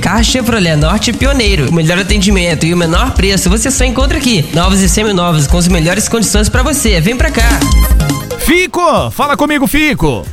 carro Chevrolet Norte pioneiro. O melhor atendimento e o menor preço você só encontra aqui. Novos e seminovos com as melhores condições pra você. Vem pra cá. Fico, fala comigo, Fico.